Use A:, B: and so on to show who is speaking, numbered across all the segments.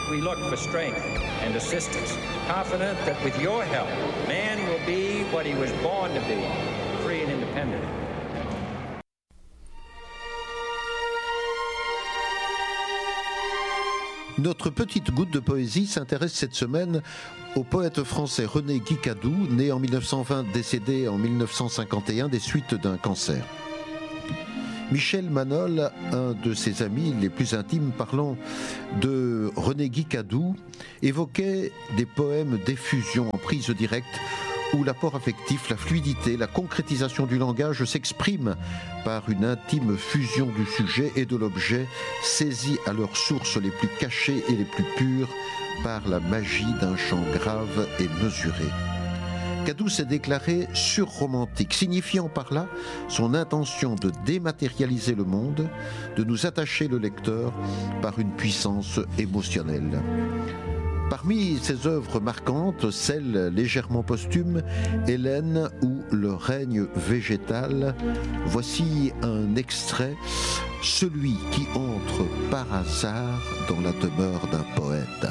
A: we look for strength and assistance, confident that with your help, man will be what he was born to be, free and independent.
B: Notre petite goutte de poésie s'intéresse cette semaine au poète français René Guicadou, né en 1920, décédé en 1951 des suites d'un cancer. Michel Manol, un de ses amis les plus intimes parlant de René Guicadou, évoquait des poèmes d'effusion en prise directe où l'apport affectif, la fluidité, la concrétisation du langage s'expriment par une intime fusion du sujet et de l'objet, saisis à leurs sources les plus cachées et les plus pures par la magie d'un chant grave et mesuré. Cadou s'est déclaré surromantique, signifiant par là son intention de dématérialiser le monde, de nous attacher le lecteur par une puissance émotionnelle. Parmi ses œuvres marquantes, celles légèrement posthumes, Hélène ou Le règne végétal, voici un extrait, celui qui entre par hasard dans la demeure d'un poète.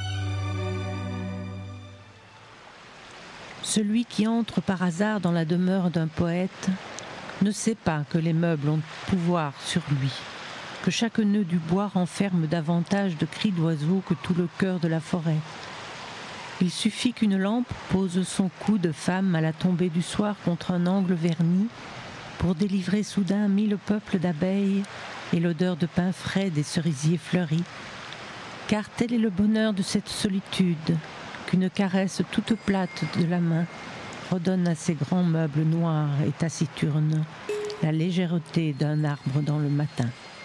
C: Celui qui entre par hasard dans la demeure d'un poète ne sait pas que les meubles ont pouvoir sur lui, que chaque nœud du bois renferme davantage de cris d'oiseaux que tout le cœur de la forêt. Il suffit qu'une lampe pose son cou de femme à la tombée du soir contre un angle verni pour délivrer soudain 1000 peuples d'abeilles et l'odeur de pain frais des cerisiers fleuris. Car tel est le bonheur de cette solitude qu'une caresse toute plate de la main redonne à ces grands meubles noirs et taciturnes la légèreté d'un arbre dans le matin.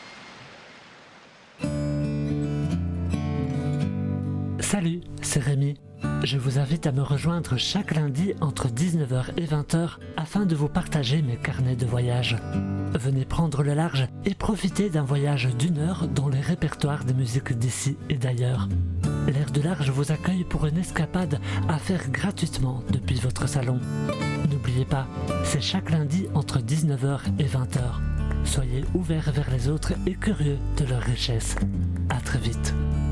D: Salut, c'est Rémi. Je vous invite à me rejoindre chaque lundi entre 19h et 20h afin de vous partager mes carnets de voyage. Venez prendre le large et profiter d'un voyage d'1 heure dans les répertoires des musiques d'ici et d'ailleurs. L'air de large vous accueille pour une escapade à faire gratuitement depuis votre salon. N'oubliez pas, c'est chaque lundi entre 19h et 20h. Soyez ouverts vers les autres et curieux de leur richesse. À très vite.